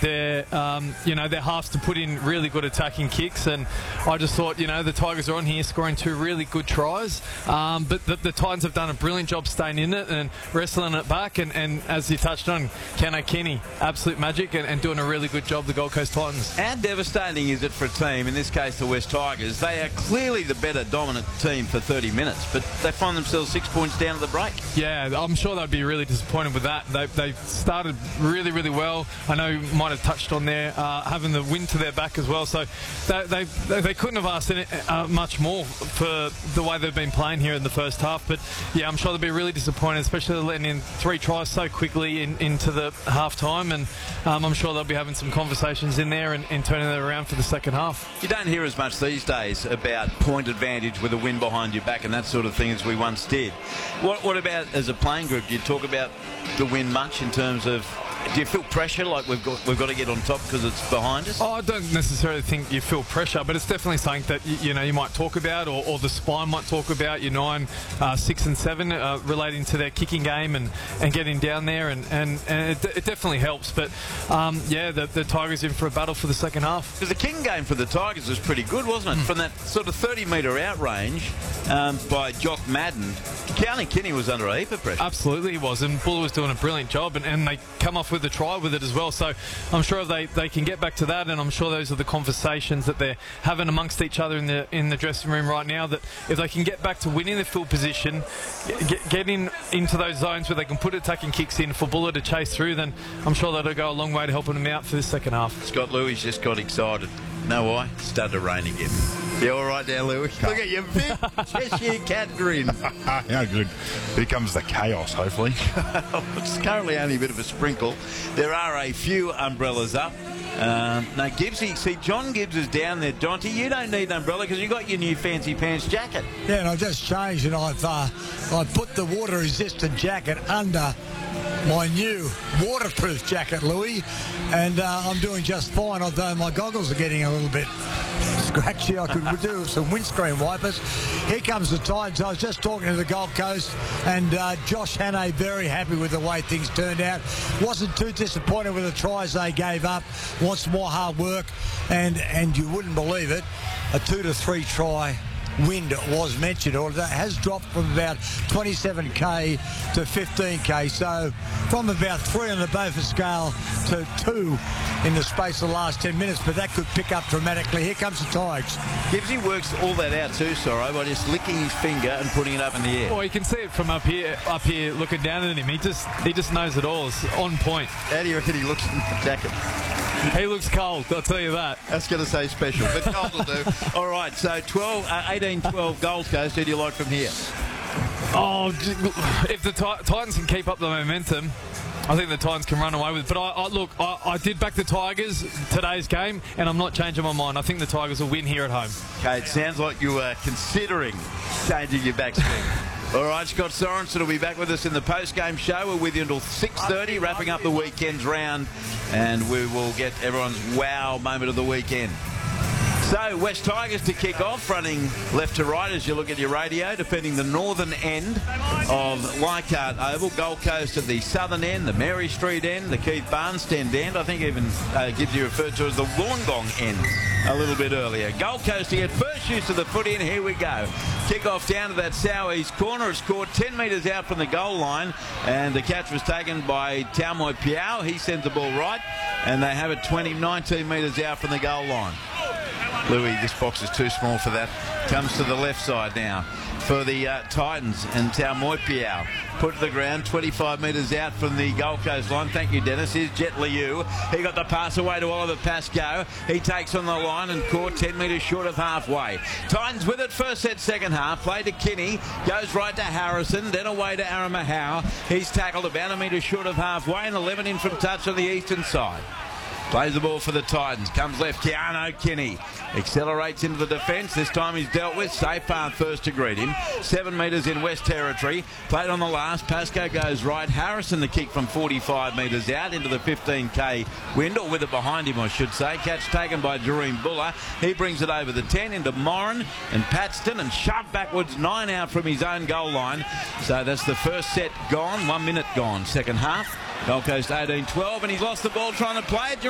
their halves to put in really good attacking kicks, and I just thought, the Tigers are on here scoring 2 really good tries, but the Titans have done a brilliant job staying in it and wrestling it back, and as you touched on, Ken O'Kenny, absolute magic, and doing a really good job, the Gold Coast Titans. How devastating is it for a team, in this case the West Tigers? They are clearly the better dominant team for 30 minutes, but they find themselves 6 points down at the break. Yeah, I'm sure they'd be really disappointed with that. They started really, really well. I know you might have touched on there, having the wind to their back as well, so they couldn't have asked much more for the way they've been playing here in the first half, but yeah, I'm sure they'll be really disappointed, especially letting in 3 tries so quickly into the half time, and I'm sure they'll be having some conversations in there and turning it around for the second half. You don't hear as much these days about point advantage with a win behind your back and that sort of thing as we once did. What about as a playing group? Do you talk about the win much in terms of, do you feel pressure like we've got to get on top because it's behind us? Oh, I don't necessarily think you feel pressure, but it's definitely something that you might talk about, or the spine might talk about. 9, 6 and 7 relating to their kicking game and getting down there, and it definitely helps. But the Tigers in for a battle for the second half. Because the kicking game for the Tigers was pretty good, wasn't it? From that sort of 30-metre out range by Jock Madden, County Kinney was under a heap of pressure. Absolutely he was, and Buller was doing a brilliant job, and they come off with a try with it as well. So I'm sure if they can get back to that, and I'm sure those are the conversations that they're having amongst each other in the dressing room right now, that if they can get back to winning the field position, getting into those zones where they can put attacking kicks in for Buller to chase through, then I'm sure that'll go a long way to helping them out for the second half. Scott Louis just got excited. Know why? It started to rain again. You all right there, Louis? Look at your big Cheshire cat grin. Yeah, good. Here comes the chaos, hopefully. It's currently only a bit of a sprinkle. There are a few umbrellas up. Now, Gibbsy, see, John Gibbs is down there. Jonty, you don't need an umbrella because you got your new fancy pants jacket. Yeah, and I've just changed, and I've put the water-resistant jacket under my new waterproof jacket, Louis, and I'm doing just fine, although my goggles are getting a little bit scratchy. I could do some windscreen wipers. Here comes the Titans. I was just talking to the Gold Coast, and Josh Hannay very happy with the way things turned out. Wasn't too disappointed with the tries they gave up. Wants more hard work, and you wouldn't believe it, a 2 to 3 try wind was mentioned, or that has dropped from about 27k to 15k, so from about 3 on the Beaufort scale to 2 in the space of the last 10 minutes, but that could pick up dramatically. Here comes the Tigers. Gibbsy works all that out too, Sorrow, by just licking his finger and putting it up in the air. Well, you can see it from up here looking down at him. He just knows it all. It's on point. How do you reckon he looks in the jacket? He looks cold, I'll tell you that. That's going to say special, but cold will do. All right, so 18-12 Gold Coast. Who do you like from here? Oh, if the Titans can keep up the momentum, I think the Titans can run away with it. But I did back the Tigers today's game, and I'm not changing my mind. I think the Tigers will win here at home. Okay, it sounds like you are considering changing your backswing. All right, Scott Sorensen will be back with us in the post-game show. We're with you until 6:30, wrapping up the weekend's round, and we will get everyone's wow moment of the weekend. So, West Tigers to kick off, running left to right as you look at your radio, defending the northern end of Leichhardt Oval. Gold Coast at the southern end, the Mary Street end, the Keith Barnstead end. I think even Gibbsy referred to as the Wollongong end a little bit earlier. Gold Coast to get first use of the foot in. Here we go. Kick off down to that south-east corner. It's scored 10 metres out from the goal line, and the catch was taken by Taumoi Piao. He sends the ball right, and they have it 19 metres out from the goal line. Louis, this box is too small for that. Comes to the left side now for the Titans, and Taumoi Piao put to the ground 25 metres out from the Gold Coast line. Thank you, Dennis. Here's Jet Liu. He got the pass away to Oliver Pascoe. He takes on the line and caught 10 metres short of halfway. Titans with it, first set, second half. Play to Kinney. Goes right to Harrison, then away to Aramahau. He's tackled about a metre short of halfway, and 11 in from touch on the eastern side. Plays the ball for the Titans. Comes left, Keanu Kinney. Accelerates into the defence. This time he's dealt with. Safe path first to greet him. 7 metres in West Territory. Played on the last. Pascoe goes right. Harrison the kick from 45 metres out into the 15k wind, or with it behind him, I should say. Catch taken by Jareem Buller. He brings it over the 10 into Moran and Paxton, and shoved backwards 9 out from his own goal line. So that's the first set gone. 1 minute gone. Second half. Gold Coast 18-12, and he's lost the ball trying to play it.